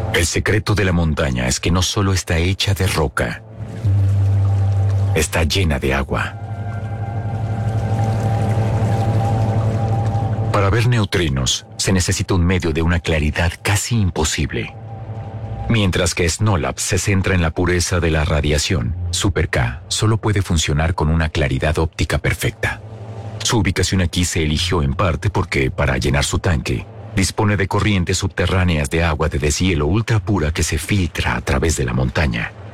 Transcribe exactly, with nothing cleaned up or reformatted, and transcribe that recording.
El secreto de la montaña es que no solo está hecha de roca, está llena de agua. Para ver neutrinos, se necesita un medio de una claridad casi imposible. Mientras que SNOLAB se centra en la pureza de la radiación, Super K solo puede funcionar con una claridad óptica perfecta. Su ubicación aquí se eligió en parte porque, para llenar su tanque, dispone de corrientes subterráneas de agua de deshielo ultra pura que se filtra a través de la montaña.